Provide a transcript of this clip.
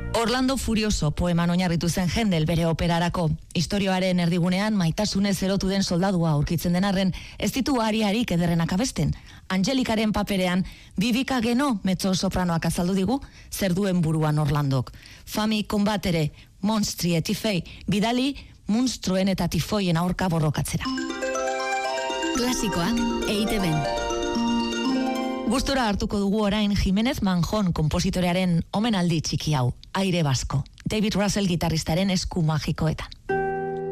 Orlando Furioso poeman oinarritu zen Händel bere operarako. Istorioaren erdigunean maitasunez erotu den soldadua aurkitzen den arren, ez ditu ariarik ederrenak abesten. Angelikaren paperean, Vivica Geno mezzo sopranoak azaldu digu, zer duen buruan Orlandok. Fami konbatere, monstri etifei, bidali, munstruen eta tifoien aurka borrokatzera. Klasikoak EITB-n. Gustura hartuko dugu orain Jimenez Manjon konpositorearen omenaldi txiki hau, Aire Basko. David Russell gitarristaren esku magikoetan.